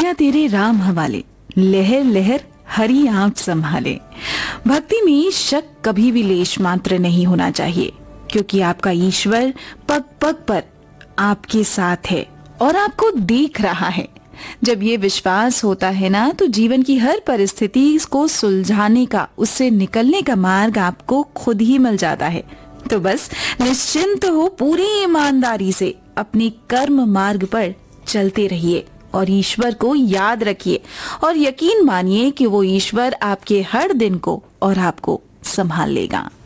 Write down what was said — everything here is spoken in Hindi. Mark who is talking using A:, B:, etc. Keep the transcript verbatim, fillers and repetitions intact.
A: दुनिया तेरे राम हवाले, लहर लहर हरी आँच संभाले। भक्ति में शक कभी भी लेश मात्र नहीं होना चाहिए, क्योंकि आपका ईश्वर पग पग पर आपके साथ है और आपको देख रहा है। जब ये विश्वास होता है ना, तो जीवन की हर परिस्थिति को सुलझाने का, उससे निकलने का मार्ग आपको खुद ही मिल जाता है। तो बस निश्चिंत हो, पूरी ईमानदारी से अपने कर्म मार्ग पर चलते रहिए और ईश्वर को याद रखिए और यकीन मानिए कि वो ईश्वर आपके हर दिन को और आपको संभाल लेगा।